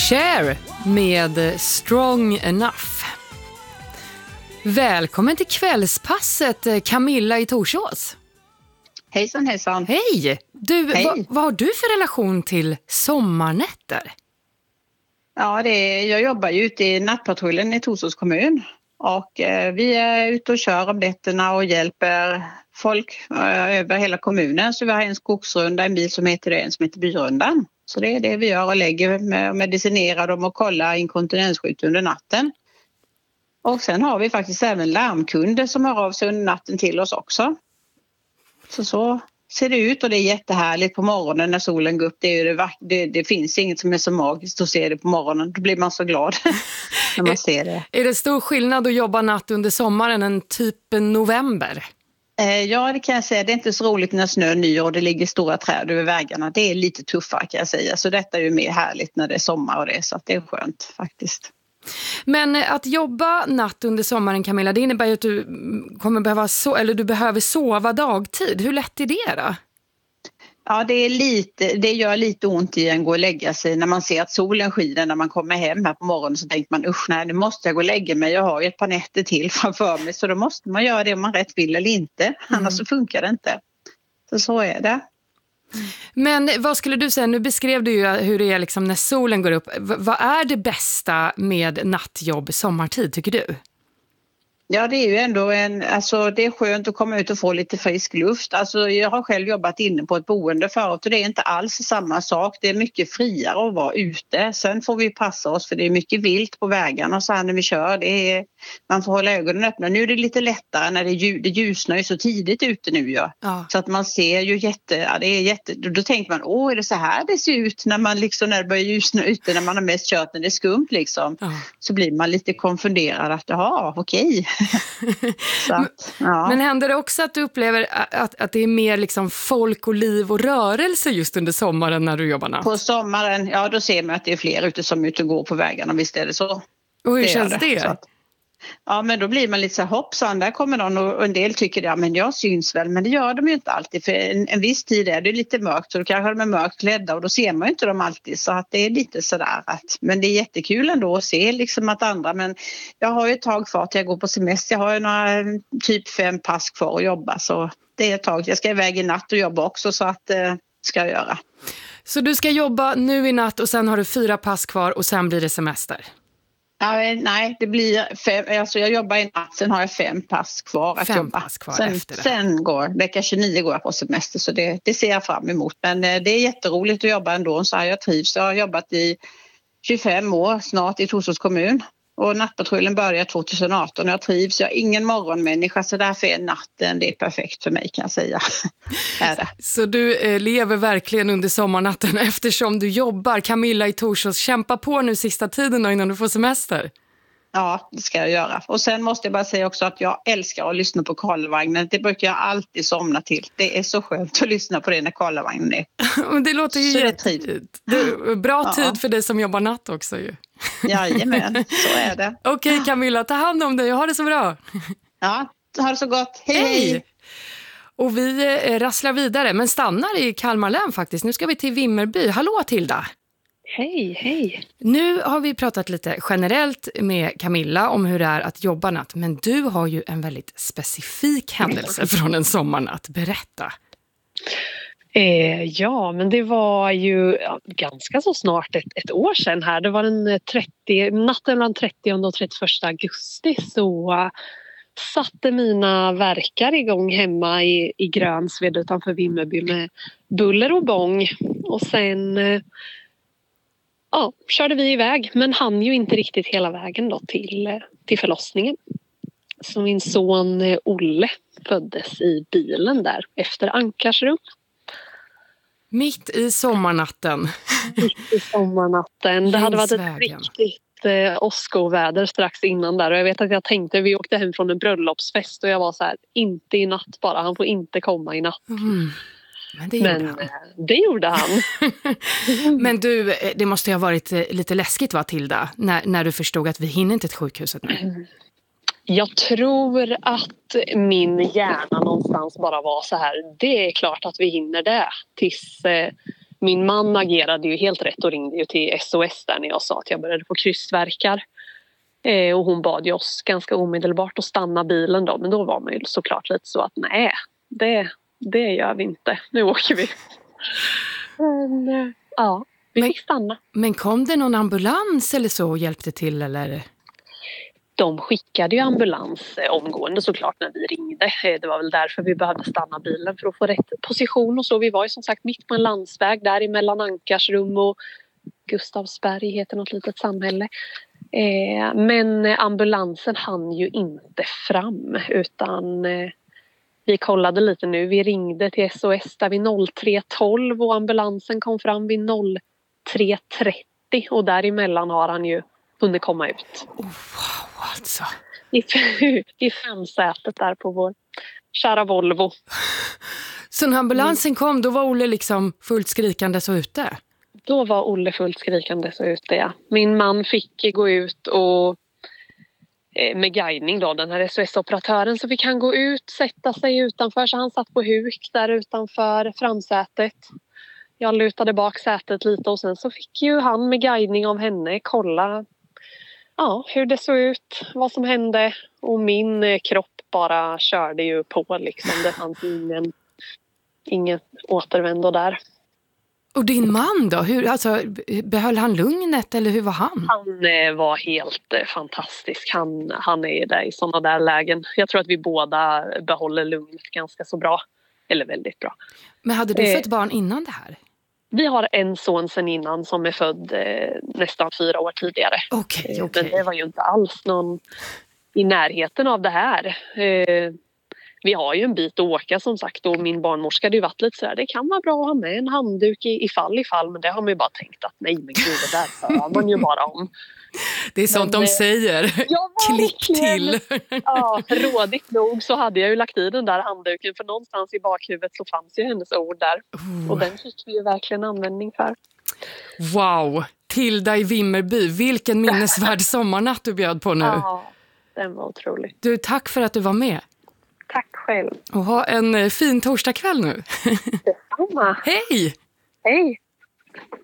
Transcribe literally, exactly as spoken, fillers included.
Cher med Strong Enough. Välkommen till kvällspasset, Camilla i Torsås. Hejsan, hejsan. Hej! Du, Hej. Vad, vad har du för relation till sommarnätter? Ja, det är, jag jobbar ju ute i nattpatrullen i Torsås kommun. Och eh, vi är ute och kör om nätterna och hjälper folk eh, över hela kommunen. Så vi har en skogsrunda, en bil som heter det, en som heter Byrundan. Så det är det vi gör och lägger med, medicinerar dem och kollar inkontinensskydd under natten. Och sen har vi faktiskt även larmkunder som hör av sig under natten till oss också. Så så ser det ut och det är jättehärligt på morgonen när solen går upp. Det, är det, det, det finns inget som är så magiskt att se det på morgonen. Då blir man så glad när man ser det. Är det stor skillnad att jobba natt under sommaren än typ november? Eh, ja, det kan jag säga. Det är inte så roligt när snön nyr och det ligger stora träd över vägarna. Det är lite tuffare kan jag säga. Så detta är ju mer härligt när det är sommar och det. Så att det är skönt faktiskt. Men att jobba natt under sommaren, Camilla, det innebär ju att du kommer behöva so- eller du behöver sova dagtid. Hur lätt är det då? Ja, det är lite, det gör lite ont i en gå och lägga sig när man ser att solen skiner när man kommer hem här på morgonen, så tänker man usch nej, nu måste jag gå och lägga mig, jag har ju ett par nätter till framför mig, så då måste man göra det om man rätt vill eller inte, mm. annars så funkar det inte. Så så är det. Men vad skulle du säga, nu beskrev du ju hur det är liksom när solen går upp. V- vad är det bästa med nattjobb sommartid tycker du? Ja, det är ju ändå en, alltså det är skönt att komma ut och få lite frisk luft. Alltså jag har själv jobbat inne på ett boende förut och det är inte alls samma sak. Det är mycket friare att vara ute. Sen får vi passa oss för det är mycket vilt på vägarna så här när vi kör. Det är, man får hålla ögonen öppna. Nu är det lite lättare när det, ljus, det ljusnar ju så tidigt ute nu. Ja. Ja. Så att man ser ju jätte, ja, det är jätte, då tänker man, åh är det så här det ser ut när man liksom när det börjar ljusna ute, när man har mest kört när det är skumt liksom. Ja. Så blir man lite konfunderad att jaha, okej. Så att, ja. Men händer det också att du upplever att, att det är mer liksom folk och liv och rörelse just under sommaren när du jobbar natt? På sommaren, ja då ser man att det är fler ute som är ute och går på vägarna, visst är det så. Och hur det känns det? det? Att, ja men då blir man lite så här hoppsan, där kommer någon och en del tycker ja men jag syns väl, men det gör de ju inte alltid för en, en viss tid är det lite mörkt så då kanske de är mörkt klädda och då ser man ju inte dem alltid, så att det är lite sådär att, men det är jättekul ändå att se liksom att andra, men jag har ju ett tag kvar till jag går på semester, jag har ju några typ fem pass kvar att jobba så det är ett tag, jag ska iväg i natt och jobba också så att eh, ska jag göra. Så du ska jobba nu i natt och sen har du fyra pass kvar och sen blir det semester? Ja, nej, det blir fem, alltså jag jobbar i natt, sen har jag fem pass kvar att fem jobba. Pass kvar sen, efter det. Sen går, vecka tjugonio går jag på semester så det, det ser jag fram emot. Men det är jätteroligt att jobba ändå, så här jag trivs. Jag har jobbat i tjugofem år snart i Torsås kommun och nattpatrullen börjar tjugoarton och jag trivs. Jag är ingen morgonmänniska så därför är natten, det är perfekt för mig kan jag säga. Är det. Så du eh, lever verkligen under sommarnatten eftersom du jobbar. Camilla i Torsås, kämpa på nu sista tiden då innan du får semester. Ja, det ska jag göra. Och sen måste jag bara säga också att jag älskar att lyssna på Karlavagnen. Det brukar jag alltid somna till. Det är så skönt att lyssna på det när Karlavagnen är. Det låter ju jättefint. Bra ja. tid för dig som jobbar natt också ju. Jajamän, så är det. Okej okay, Camilla, ta hand om dig och ha det så bra. Ja, ha det så gott. Hej, hej! hej. Och vi eh, rasslar vidare, men stannar i Kalmar län faktiskt. Nu ska vi till Vimmerby. Hallå Tilda! Hej, hej. Nu har vi pratat lite generellt med Camilla om hur det är att jobba natt. Men du har ju en väldigt specifik händelse från en sommarnatt. Berätta. Eh, ja, men det var ju ja, ganska så snart ett, ett år sedan här. Det var den trettio, natten mellan trettionde och trettioförsta augusti så uh, satte mina verkar igång hemma i, i Grönsved utanför Vimmerby med buller och bång. Och sen... Uh, Ja, körde vi iväg men hann ju inte riktigt hela vägen då till, till förlossningen. Så min son Olle föddes i bilen där efter Ankarsrum. Mitt i sommarnatten. Mitt i sommarnatten. Det hade varit ett riktigt eh, åskoväder strax innan där. Och jag vet att jag tänkte, vi åkte hem från en bröllopsfest och jag var så här, inte i natt bara, han får inte komma i natt. Mm. Men det gjorde Men, han. Det gjorde han. Men du, det måste ju ha varit lite läskigt va Tilda, när, när du förstod att vi hinner inte till sjukhuset nu. Jag tror att min hjärna någonstans bara var så här, det är klart att vi hinner det. Tills, min man agerade ju helt rätt och ringde ju till S O S där när jag sa att jag började få krystvärkar. Eh, och hon bad ju oss ganska omedelbart att stanna bilen då. Men då var man ju såklart lite så att nej, det, det gör vi inte. Nu åker vi. Men eh, ja, vi men, fick stanna. Men kom det någon ambulans eller så och hjälpte till eller? De skickade ju ambulans eh, omgående såklart när vi ringde. Eh, det var väl därför vi behövde stanna bilen för att få rätt position och så. Vi var ju som sagt mitt på en landsväg där emellan Ankarsrum och Gustavsberg heter något litet samhälle. Eh, men ambulansen hann ju inte fram utan eh, vi kollade lite nu. Vi ringde till S O S där vid noll tre tolv och ambulansen kom fram vid noll tre trettio och däremellan har han ju hunnit komma ut. Oh, wow, alltså. I, i framsätet där på vår kära Volvo. Så när ambulansen kom, då var Olle liksom fullt skrikande så ute? Då var Olle fullt skrikande så ute, ja. Min man fick gå ut och med guidning då, den här S O S-operatören, så fick han gå ut, sätta sig utanför, så han satt på huk där utanför framsätet. Jag lutade bak sätet lite och sen så fick ju han med guidning av henne kolla ja, hur det såg ut, vad som hände och min kropp bara körde ju på liksom. Det fanns ingen, ingen återvändo där. Och din man då? Hur, alltså, behöll han lugnet eller hur var han? Han eh, var helt eh, fantastisk. Han, han är där i sådana där lägen. Jag tror att vi båda behåller lugnet ganska så bra. Eller väldigt bra. Men hade du eh, fått barn innan det här? Vi har en son sen innan som är född eh, nästan fyra år tidigare. Okej, okay, eh, okej. Men det var ju inte alls någon i närheten av det här. Eh, Vi har ju en bit att åka som sagt och min barnmorska hade ju varit lite så här, det kan vara bra att ha med en handduk i, i fall i fall, men det har man ju bara tänkt att nej men gud, det där hör man ju bara om. Det är sånt men, de säger. Ja, klick till. Ja, rådigt nog så hade jag ju lagt i den där handduken för någonstans i bakhuvudet så fanns ju hennes ord där. Oh. Och den fick vi ju verkligen användning för. Wow, Tilda i Vimmerby, vilken minnesvärd sommarnatt du bjöd på nu. Ja, den var otrolig. Du, tack för att du var med. Tack själv. Och ha en fin torsdagkväll nu. Detsamma. Hej! Hej!